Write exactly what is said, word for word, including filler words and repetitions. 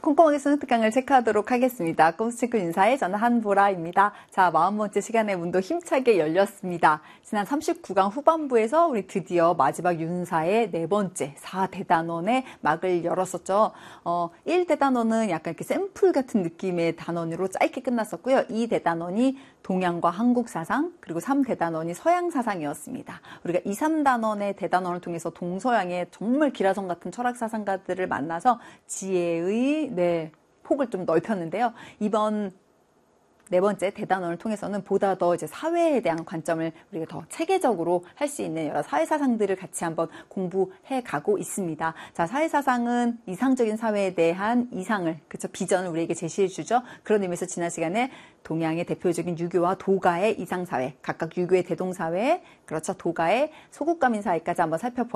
꼼꼼하게 수능 특강을 체크하도록 하겠습니다. 꼼수체크 인사의 저는 한보라입니다. 자, 마흔 번째 시간의 문도 힘차게 열렸습니다. 지난 삼십구 강 후반부에서 우리 드디어 마지막 윤사의 네 번째 사 대단원의 막을 열었었죠. 어, 일 대단원은 약간 이렇게 샘플 같은 느낌의 단원으로 짧게 끝났었고요. 이 대단원이 동양과 한국 사상, 그리고 삼 대단원이 서양 사상이었습니다. 우리가 이, 삼 단원의 대단원을 통해서 동서양의 정말 기라성 같은 철학 사상가들을 만나서 지혜의 네, 폭을 좀 넓혔는데요. 이번 네 번째 대단원을 통해서는 보다 더 이제 사회에 대한 관점을 우리가 더 체계적으로 할 수 있는 여러 사회사상들을 같이 한번 공부해 가고 있습니다. 자, 사회사상은 이상적인 사회에 대한 이상을, 그쵸, 비전을 우리에게 제시해 주죠. 그런 의미에서 지난 시간에 동양의 대표적인 유교와 도가의 이상사회, 각각 유교의 대동사회, 그렇죠, 도가의 소국가민사회까지 한번 살펴보았습니다.